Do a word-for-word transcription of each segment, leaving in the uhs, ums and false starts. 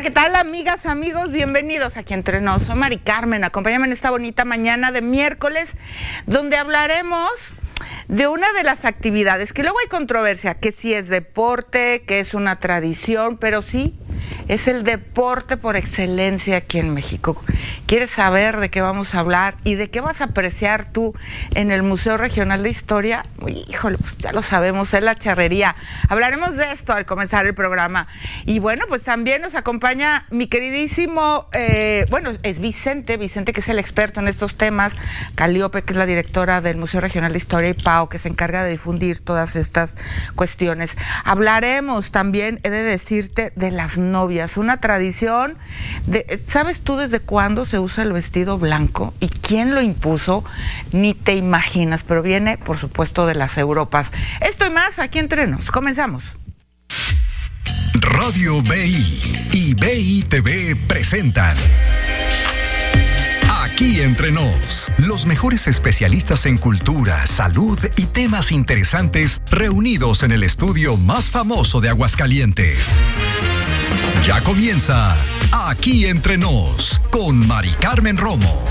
Hola, ¿qué tal, amigas, amigos? Bienvenidos aquí Entre Nos. Soy Mari Carmen. Acompáñame en esta bonita mañana de miércoles, donde hablaremos de una de las actividades que luego hay controversia, que sí es deporte, que es una tradición, pero sí es el deporte por excelencia aquí en México. ¿Quieres saber de qué vamos a hablar y de qué vas a apreciar tú en el Museo Regional de Historia? Uy, híjole, pues ya lo sabemos, es la charrería. Hablaremos de esto al comenzar el programa. Y bueno, pues también nos acompaña mi queridísimo, eh, bueno, es Vicente, Vicente que es el experto en estos temas, Calíope, que es la directora del Museo Regional de Historia, y Pau, que se encarga de difundir todas estas cuestiones. Hablaremos también, he de decirte, de las novias, una tradición de, ¿sabes tú desde cuándo se usa el vestido blanco y quién lo impuso? Ni te imaginas, pero viene, por supuesto, de las Europas. Esto y más aquí Entre Nos. Comenzamos. Radio B I y B I T V presentan Aquí Entre Nos, los mejores especialistas en cultura, salud y temas interesantes reunidos en el estudio más famoso de Aguascalientes. Ya comienza Aquí Entre Nos con Mari Carmen Romo.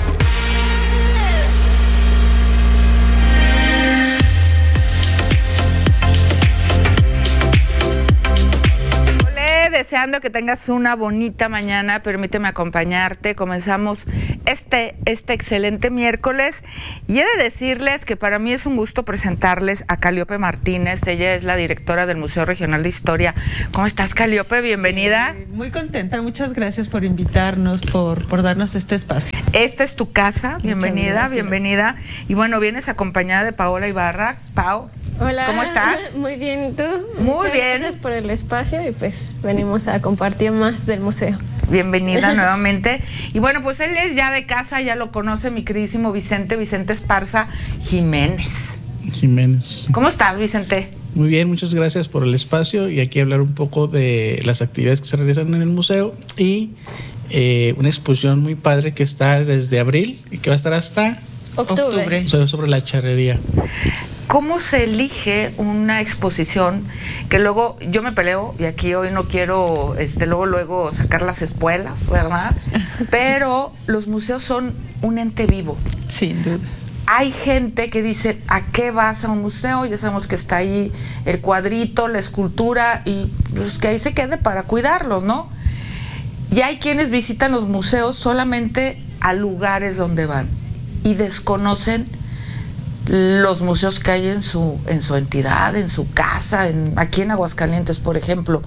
Deseando que tengas una bonita mañana, permíteme acompañarte. Comenzamos este, este excelente miércoles y he de decirles que para mí es un gusto presentarles a Calíope Martínez. Ella es la directora del Museo Regional de Historia. ¿Cómo estás, Calíope? Bienvenida. Eh, muy contenta, muchas gracias por invitarnos, por, por darnos este espacio. Esta es tu casa, bienvenida, bienvenida. Y bueno, vienes acompañada de Paola Ibarra. Pau. Hola. ¿Cómo estás? Muy bien, ¿y tú? Muy Muchas bien. Gracias por el espacio y pues venimos a compartir más del museo. Bienvenida nuevamente. Y bueno, pues él es ya de casa, ya lo conoce mi queridísimo Vicente, Vicente Esparza Jiménez. Jiménez. ¿Cómo estás, Vicente? Muy bien, muchas gracias por el espacio y aquí hablar un poco de las actividades que se realizan en el museo y eh, una exposición muy padre que está desde abril y que va a estar hasta Octubre. octubre sobre, sobre la charrería. ¿Cómo se elige una exposición que luego yo me peleo y aquí hoy no quiero este luego luego sacar las espuelas, ¿verdad? Pero los museos son un ente vivo. Sin duda. Hay gente que dice, ¿a qué vas a un museo? Ya sabemos que está ahí el cuadrito, la escultura y pues que ahí se quede para cuidarlos, ¿no? Y hay quienes visitan los museos solamente a lugares donde van y desconocen los museos que hay en su en su entidad, en su casa, en, aquí en Aguascalientes, por ejemplo.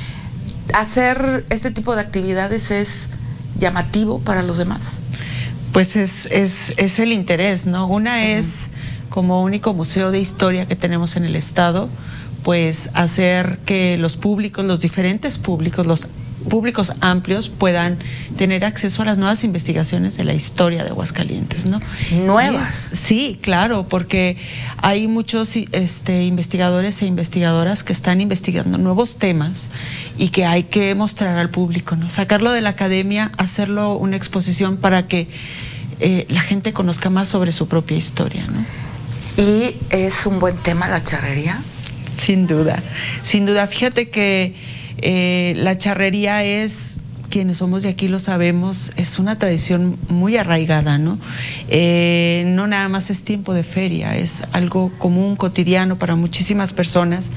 Hacer este tipo de actividades es llamativo para los demás. Pues es, es, es el interés, ¿no? Una uh-huh. es, como único museo de historia que tenemos en el estado, pues hacer que los públicos, los diferentes públicos, los públicos amplios puedan tener acceso a las nuevas investigaciones de la historia de Aguascalientes, ¿no? ¿Nuevas? Es, sí, claro, porque hay muchos este, investigadores e investigadoras que están investigando nuevos temas y que hay que mostrar al público, ¿no? Sacarlo de la academia, hacerlo una exposición para que eh, la gente conozca más sobre su propia historia, ¿no? ¿Y es un buen tema la charrería? Sin duda, sin duda. Fíjate que Eh, la charrería es, quienes somos de aquí lo sabemos, es una tradición muy arraigada, ¿no? Eh, no nada más es tiempo de feria, es algo común, cotidiano para muchísimas personas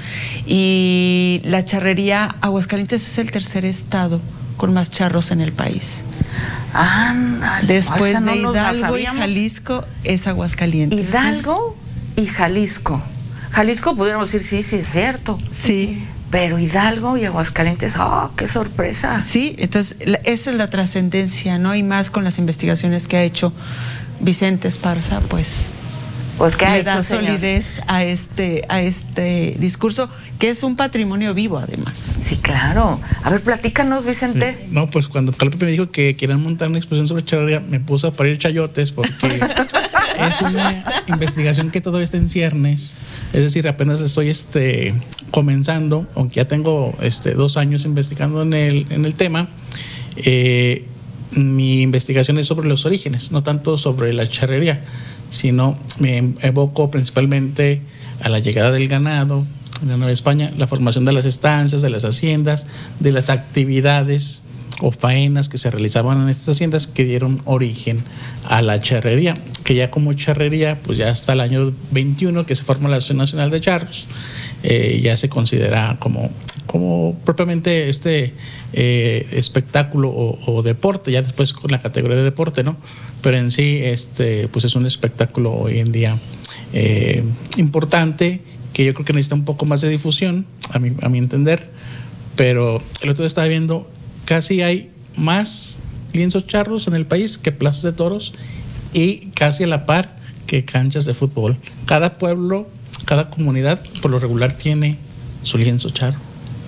y la charrería, Aguascalientes es el tercer estado con más charros en el país. Ándale. Después o sea, no de Hidalgo y Jalisco es Aguascalientes. Hidalgo y Jalisco. Jalisco pudiéramos decir, sí, sí, es cierto. Sí. Pero Hidalgo y Aguascalientes, ¡oh, qué sorpresa! Sí, entonces esa es la trascendencia, ¿no? Y más con las investigaciones que ha hecho Vicente Esparza, pues, pues ¿qué le ha da hecho, solidez a este, a este discurso, que es un patrimonio vivo, además. Sí, claro. A ver, platícanos, Vicente. Sí. No, pues cuando Calíope me dijo que querían montar una exposición sobre charrería, me puse a parir chayotes porque es una investigación que todavía está en ciernes. Es decir, apenas estoy este, comenzando, aunque ya tengo este, dos años investigando en el, en el tema. Eh, mi investigación es sobre los orígenes, no tanto sobre la charrería, sino me evoco principalmente a la llegada del ganado en la Nueva España, la formación de las estancias, de las haciendas, de las actividades o faenas que se realizaban en estas haciendas que dieron origen a la charrería, que ya como charrería, pues ya hasta el año veintiuno que se forma la Asociación Nacional de Charros, eh, ya se considera como, como propiamente este eh, espectáculo o, o deporte, ya después con la categoría de deporte, ¿no? Pero en sí, este, pues es un espectáculo hoy en día eh, importante, que yo creo que necesita un poco más de difusión, a mi, a mi entender, pero el otro día estaba viendo, casi hay más lienzos charros en el país que plazas de toros y casi a la par que canchas de fútbol. Cada pueblo, cada comunidad, por lo regular tiene su lienzo charro.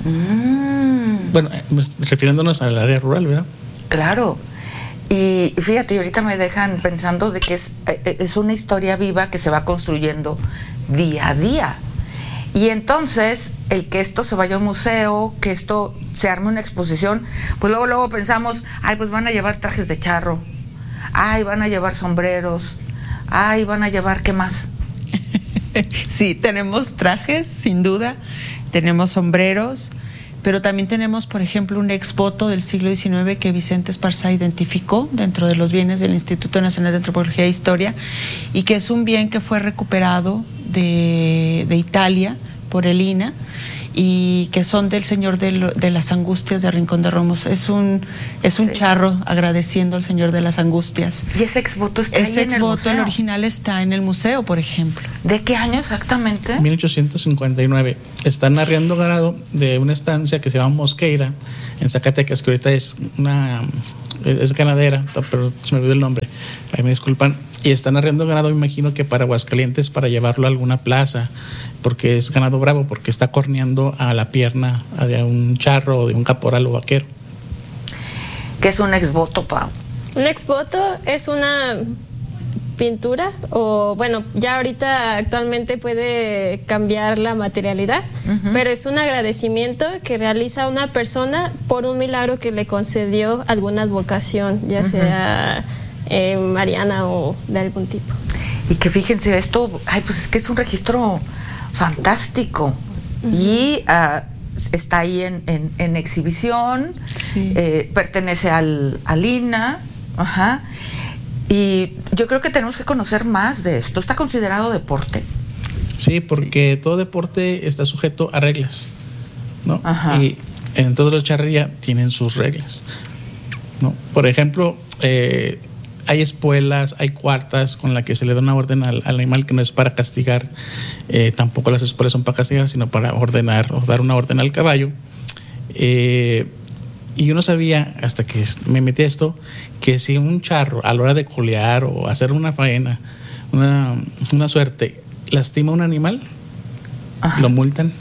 Mm. Bueno, refiriéndonos al área rural, ¿verdad? Claro. Y fíjate, ahorita me dejan pensando de que es, es una historia viva que se va construyendo día a día. Y entonces, el que esto se vaya a un museo, que esto se arme una exposición, pues luego luego pensamos, ay, pues van a llevar trajes de charro, ay, van a llevar sombreros, ay, van a llevar, ¿qué más? Sí, tenemos trajes, sin duda, tenemos sombreros, pero también tenemos, por ejemplo, un exvoto del siglo diecinueve que Vicente Esparza identificó dentro de los bienes del Instituto Nacional de Antropología e Historia, y que es un bien que fue recuperado de, de Italia por el I N A, y que son del Señor de, lo, de las Angustias de Rincón de Romos. Es un, es un sí. charro agradeciendo al Señor de las Angustias. ¿Y ese exvoto está ese ahí en el museo? Ese exvoto, el original, está en el museo, por ejemplo. ¿De qué año exactamente? mil ochocientos cincuenta y nueve. Está narrando ganado de una estancia que se llama Mosqueira, en Zacatecas, que ahorita es una es ganadera, pero se me olvidó el nombre, ahí me disculpan. Y están arreando ganado, me imagino que para Aguascalientes, para llevarlo a alguna plaza, porque es ganado bravo, porque está corneando a la pierna de un charro o de un caporal o vaquero. ¿Qué es un exvoto, Pau? Un exvoto es una pintura, o bueno, ya ahorita actualmente puede cambiar la materialidad, uh-huh. pero es un agradecimiento que realiza una persona por un milagro que le concedió alguna advocación, ya uh-huh. sea eh, mariana o de algún tipo. Y que fíjense, esto, ay, pues es que es un registro fantástico, uh-huh. y uh, está ahí en, en, en exhibición, sí. eh, pertenece al, al I N A, ajá. Y yo creo que tenemos que conocer más de esto. ¿Está considerado deporte? Sí, porque todo deporte está sujeto a reglas, ¿no? Ajá. Y en todos los charrería tienen sus reglas, ¿no? Por ejemplo, eh, hay espuelas, hay cuartas con las que se le da una orden al, al animal, que no es para castigar, eh, tampoco las espuelas son para castigar, sino para ordenar o dar una orden al caballo. Eh, Y yo no sabía, hasta que me metí a esto, que si un charro a la hora de colear o hacer una faena, una, una suerte, lastima a un animal, ajá. lo multan.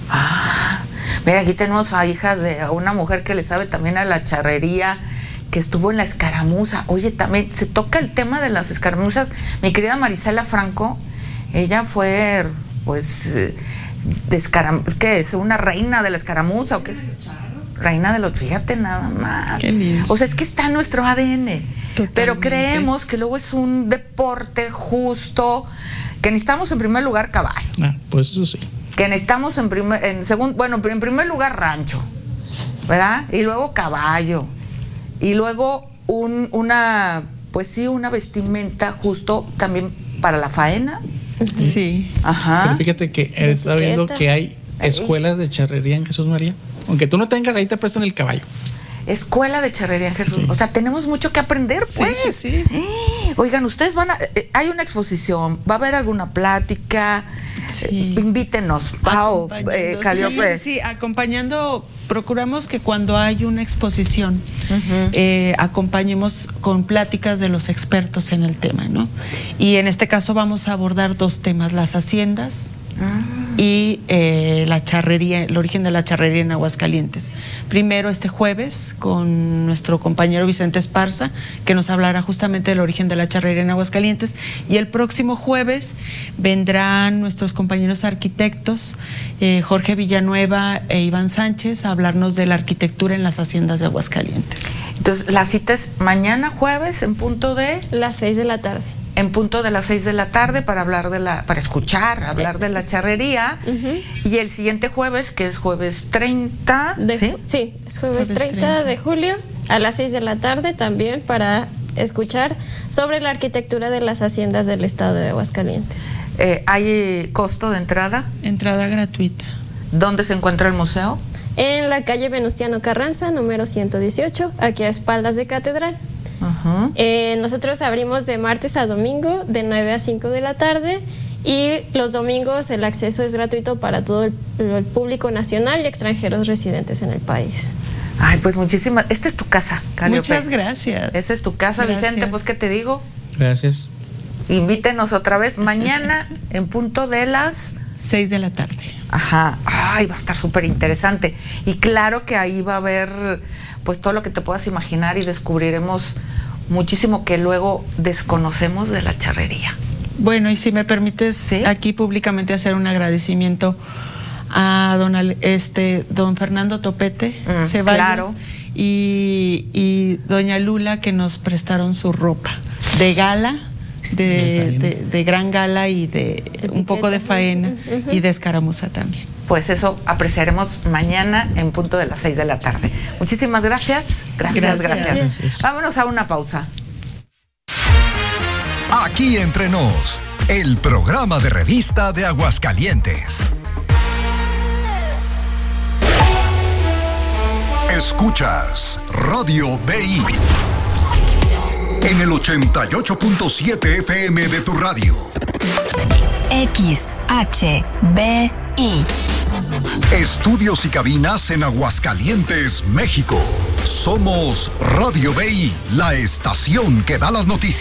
Ah, mira, aquí tenemos a hijas de una mujer que le sabe también a la charrería, que estuvo en la escaramuza. Oye, también se toca el tema de las escaramuzas. Mi querida Marisela Franco, ella fue, pues, de escaram- ¿qué es? ¿Una reina de la escaramuza o qué es? Reina de los, fíjate nada más. O sea, es que está en nuestro A D N. Totalmente. Pero creemos que luego es un deporte justo, que necesitamos en primer lugar caballo. Ah, pues eso sí. Que necesitamos en primer, en segundo, bueno, en primer lugar rancho, ¿verdad? Y luego caballo. Y luego un, una, pues sí, una vestimenta justo también para la faena. Sí. Ajá. Pero fíjate que está viendo que hay escuelas de charrería en Jesús María. Aunque tú no tengas, ahí te prestan el caballo. Escuela de charrería en Jesús. Sí. O sea, tenemos mucho que aprender, pues. Sí, sí. Eh, oigan, ustedes van a... Eh, hay una exposición, va a haber alguna plática. Sí. Eh, invítenos, Pau, eh, Calliope. Sí, sí, acompañando... Procuramos que cuando hay una exposición, uh-huh. eh, acompañemos con pláticas de los expertos en el tema, ¿no? Y en este caso vamos a abordar dos temas, las haciendas y eh, la charrería, el origen de la charrería en Aguascalientes. Primero este jueves con nuestro compañero Vicente Esparza, que nos hablará justamente del origen de la charrería en Aguascalientes, y el próximo jueves vendrán nuestros compañeros arquitectos eh, Jorge Villanueva e Iván Sánchez a hablarnos de la arquitectura en las haciendas de Aguascalientes. Entonces, la cita es mañana jueves en punto de las seis de la tarde. En punto de las seis de la tarde para hablar de la, para escuchar, hablar de la charrería. Uh-huh. Y el siguiente jueves, que es jueves treinta. De, ¿sí? Sí, es jueves, jueves treinta, treinta de julio. a las seis de la tarde también para escuchar sobre la arquitectura de las haciendas del estado de Aguascalientes. Eh, ¿Hay costo de entrada? Entrada gratuita. ¿Dónde se encuentra el museo? En la calle Venustiano Carranza, número ciento dieciocho, aquí a espaldas de Catedral. Uh-huh. Eh, nosotros abrimos de martes a domingo, de nueve a cinco de la tarde, y los domingos el acceso es gratuito para todo el, el público nacional y extranjeros residentes en el país. Ay, pues muchísimas. Esta es tu casa, Calliope. Muchas gracias. Esta es tu casa, gracias. Vicente, pues ¿qué te digo? Gracias. Invítenos otra vez mañana en punto de las seis de la tarde. Ajá. Ay, va a estar súper interesante. Y claro que ahí va a haber pues todo lo que te puedas imaginar y descubriremos muchísimo que luego desconocemos de la charrería. Bueno, y si me permites, ¿sí?, aquí públicamente hacer un agradecimiento a don, este, don Fernando Topete mm, Ceballos, claro, y, y doña Lula, que nos prestaron su ropa de gala, de, de, de gran gala y de un poco de faena uh-huh. y de escaramuza también. Pues eso apreciaremos mañana en punto de las seis de la tarde. Muchísimas gracias. Gracias, gracias. gracias. gracias. Vámonos a una pausa. Aquí entre nos, el programa de revista de Aguascalientes. Escuchas Radio B I en el ochenta y ocho punto siete F M de tu radio. X H B I. Estudios y cabinas en Aguascalientes, México. Somos Radio B I, la estación que da las noticias.